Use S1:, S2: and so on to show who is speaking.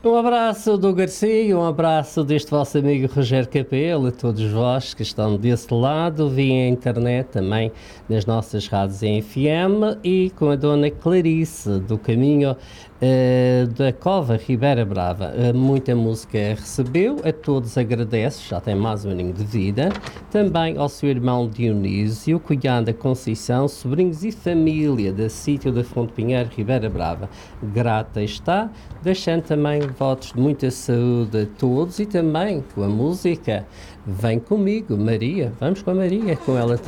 S1: Um abraço do Garcia, um abraço deste vosso amigo Rogério Capelo, a todos vós que estão desse lado, via internet também nas nossas rádios em FM e com a dona Clarice do caminho da Cova Ribeira Brava. Muita música recebeu, a todos agradeço, já tem mais um aninho de vida. Também ao seu irmão Dionísio, cunhada Conceição, sobrinhos e família da sítio da Fonte Pinheiro, Ribeira Brava. Grata está, deixando também votos de muita saúde a todos e também com a música. Vem comigo, Maria. Vamos com a Maria, com ela também.